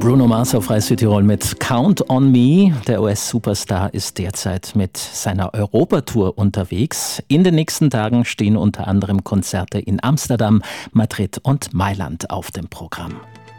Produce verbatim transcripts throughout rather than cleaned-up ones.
Bruno Mars auf Radio Südtirol mit Count on Me. Der U S-Superstar ist derzeit mit seiner Europatour unterwegs. In den nächsten Tagen stehen unter anderem Konzerte in Amsterdam, Madrid und Mailand auf dem Programm.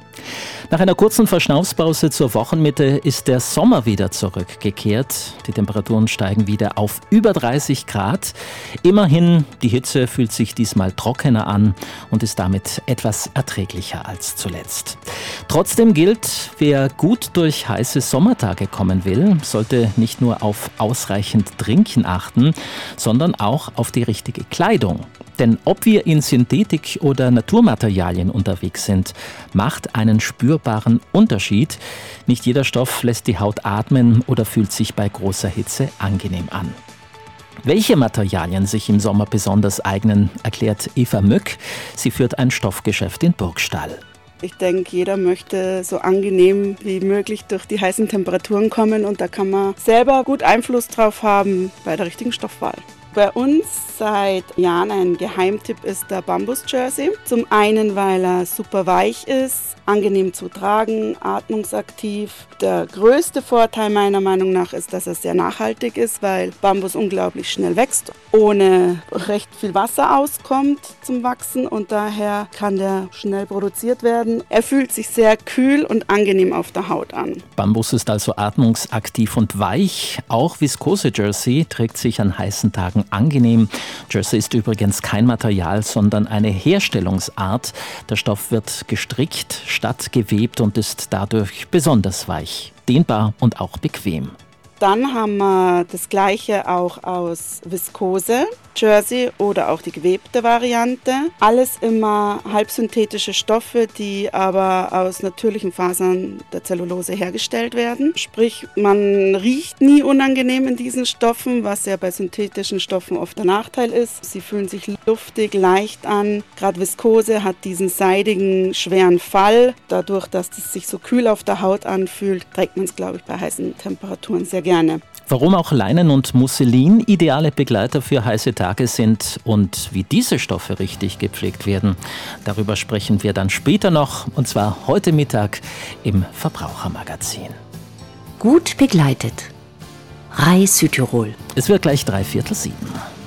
Nach einer kurzen Verschnaufspause zur Wochenmitte ist der Sommer wieder zurückgekehrt. Die Temperaturen steigen wieder auf über dreißig Grad. Immerhin, die Hitze fühlt sich diesmal trockener an und ist damit etwas erträglicher als zuletzt. Trotzdem gilt, wer gut durch heiße Sommertage kommen will, sollte nicht nur auf ausreichend Trinken achten, sondern auch auf die richtige Kleidung. Denn ob wir in Synthetik oder Naturmaterialien unterwegs sind, macht einen spürbaren Unterschied. Nicht jeder Stoff lässt die Haut atmen oder fühlt sich bei großer Hitze angenehm an. Welche Materialien sich im Sommer besonders eignen, erklärt Eva Mück. Sie führt ein Stoffgeschäft in Burgstall. Ich denke, jeder möchte so angenehm wie möglich durch die heißen Temperaturen kommen und da kann man selber gut Einfluss drauf haben bei der richtigen Stoffwahl. Bei uns seit Jahren ein Geheimtipp ist der Bambus-Jersey. Zum einen, weil er super weich ist, angenehm zu tragen, atmungsaktiv. Der größte Vorteil meiner Meinung nach ist, dass er sehr nachhaltig ist, weil Bambus unglaublich schnell wächst, ohne recht viel Wasser auskommt zum Wachsen und daher kann der schnell produziert werden. Er fühlt sich sehr kühl und angenehm auf der Haut an. Bambus ist also atmungsaktiv und weich. Auch Viskose-Jersey trägt sich an heißen Tagen angenehm. Jersey ist übrigens kein Material, sondern eine Herstellungsart. Der Stoff wird gestrickt statt gewebt und ist dadurch besonders weich, dehnbar und auch bequem. Dann haben wir das Gleiche auch aus Viskose, Jersey oder auch die gewebte Variante. Alles immer halbsynthetische Stoffe, die aber aus natürlichen Fasern der Zellulose hergestellt werden. Sprich, man riecht nie unangenehm in diesen Stoffen, was ja bei synthetischen Stoffen oft der Nachteil ist. Sie fühlen sich luftig, leicht an. Gerade Viskose hat diesen seidigen, schweren Fall. Dadurch, dass es sich so kühl auf der Haut anfühlt, trägt man es, glaube ich, bei heißen Temperaturen sehr gerne. Gerne. Warum auch Leinen und Musselin ideale Begleiter für heiße Tage sind und wie diese Stoffe richtig gepflegt werden, darüber sprechen wir dann später noch, und zwar heute Mittag im Verbrauchermagazin. Gut begleitet. Radio Südtirol. Es wird gleich drei Viertel sieben.